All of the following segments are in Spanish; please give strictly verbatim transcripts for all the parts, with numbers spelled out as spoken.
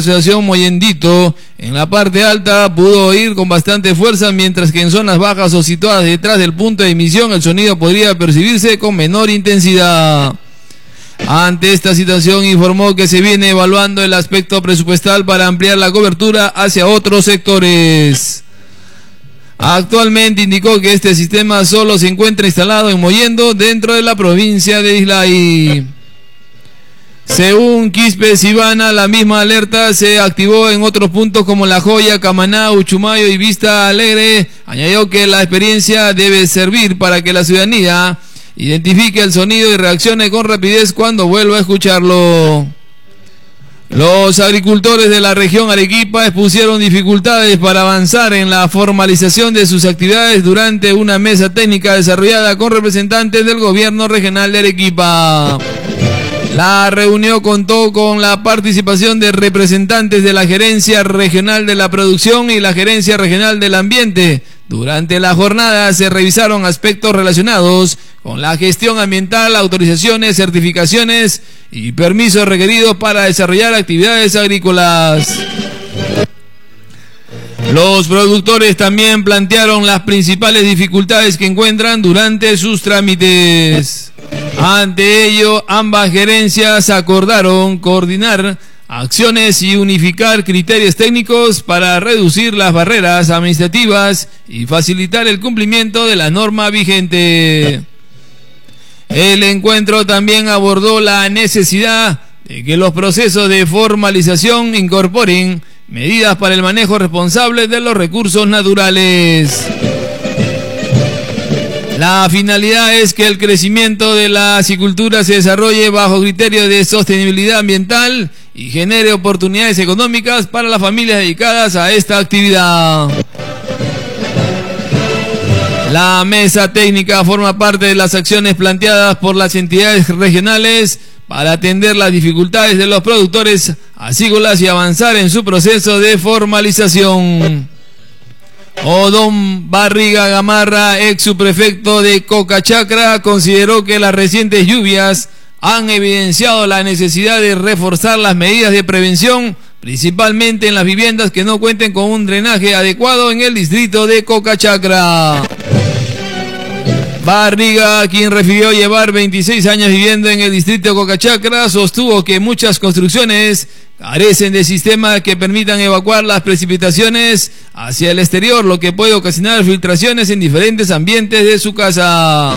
Asociación Mollendito, en la parte alta pudo oír con bastante fuerza, mientras que en zonas bajas o situadas detrás del punto de emisión el sonido podría percibirse con menor intensidad. Ante esta situación informó que se viene evaluando el aspecto presupuestal para ampliar la cobertura hacia otros sectores. Actualmente indicó que este sistema solo se encuentra instalado en Mollendo, dentro de la provincia de Islay. Según Quispe Sibana, la misma alerta se activó en otros puntos como La Joya, Camaná, Uchumayo y Vista Alegre. Añadió que la experiencia debe servir para que la ciudadanía identifique el sonido y reaccione con rapidez cuando vuelva a escucharlo. Los agricultores de la región Arequipa expusieron dificultades para avanzar en la formalización de sus actividades durante una mesa técnica desarrollada con representantes del gobierno regional de Arequipa. La reunión contó con la participación de representantes de la Gerencia Regional de la Producción y la Gerencia Regional del Ambiente. Durante la jornada se revisaron aspectos relacionados con la gestión ambiental, autorizaciones, certificaciones y permisos requeridos para desarrollar actividades agrícolas. Los productores también plantearon las principales dificultades que encuentran durante sus trámites. Ante ello, ambas gerencias acordaron coordinar acciones y unificar criterios técnicos para reducir las barreras administrativas y facilitar el cumplimiento de la norma vigente. El encuentro también abordó la necesidad de que los procesos de formalización incorporen medidas para el manejo responsable de los recursos naturales. La finalidad es que el crecimiento de la acicultura se desarrolle bajo criterios de sostenibilidad ambiental y genere oportunidades económicas para las familias dedicadas a esta actividad. La mesa técnica forma parte de las acciones planteadas por las entidades regionales para atender las dificultades de los productores acícolas y avanzar en su proceso de formalización. Odón Barriga Gamarra, ex subprefecto de Cocachacra, consideró que las recientes lluvias han evidenciado la necesidad de reforzar las medidas de prevención, principalmente en las viviendas que no cuenten con un drenaje adecuado en el distrito de Cocachacra. Barriga, quien refirió llevar veintiséis años viviendo en el distrito de Cocachacra, sostuvo que muchas construcciones carecen de sistemas que permitan evacuar las precipitaciones hacia el exterior, lo que puede ocasionar filtraciones en diferentes ambientes de su casa.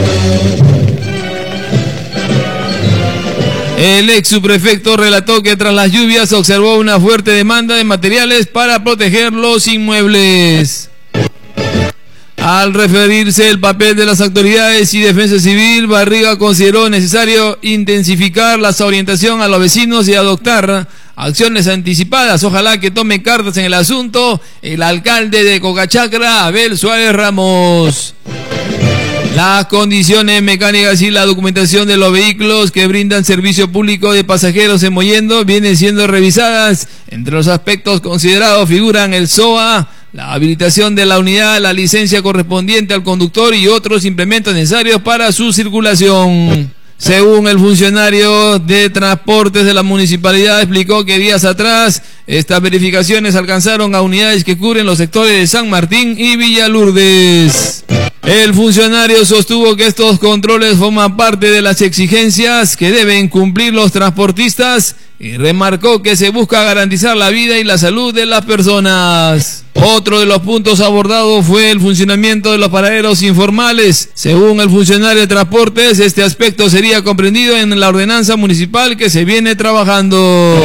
El ex subprefecto relató que tras las lluvias observó una fuerte demanda de materiales para proteger los inmuebles. Al referirse al papel de las autoridades y defensa civil, Barriga consideró necesario intensificar la orientación a los vecinos y adoptar acciones anticipadas. Ojalá que tome cartas en el asunto el alcalde de Cocachacra, Abel Suárez Ramos. Las condiciones mecánicas y la documentación de los vehículos que brindan servicio público de pasajeros en Mollendo vienen siendo revisadas. Entre los aspectos considerados figuran el S O A, la habilitación de la unidad, la licencia correspondiente al conductor y otros implementos necesarios para su circulación. Según el funcionario de transportes de la municipalidad, explicó que días atrás estas verificaciones alcanzaron a unidades que cubren los sectores de San Martín y Villa Lourdes. El funcionario sostuvo que estos controles forman parte de las exigencias que deben cumplir los transportistas y remarcó que se busca garantizar la vida y la salud de las personas. Otro de los puntos abordados fue el funcionamiento de los paraderos informales. Según el funcionario de transportes, este aspecto sería comprendido en la ordenanza municipal que se viene trabajando.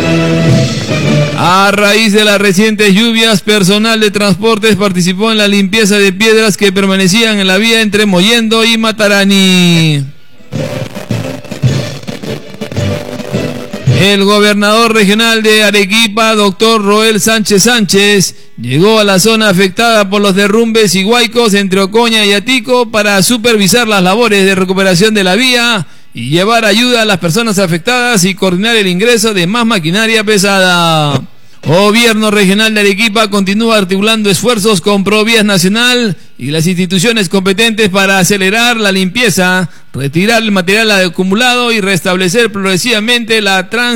A raíz de las recientes lluvias, personal de transportes participó en la limpieza de piedras que permanecían en la vía entre Mollendo y Matarani. El gobernador regional de Arequipa, doctor Roel Sánchez Sánchez, llegó a la zona afectada por los derrumbes y huaicos entre Ocoña y Atico para supervisar las labores de recuperación de la vía y llevar ayuda a las personas afectadas y coordinar el ingreso de más maquinaria pesada. Gobierno regional de Arequipa continúa articulando esfuerzos con Provías Nacional y las instituciones competentes para acelerar la limpieza, retirar el material acumulado y restablecer progresivamente la trans